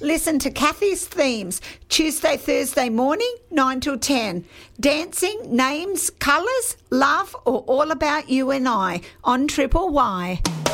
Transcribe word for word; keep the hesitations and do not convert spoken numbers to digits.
Listen to Kathy's Themes, Tuesday, Thursday morning, nine till ten. Dancing, names, colours, love, or all about you and I on Triple Y.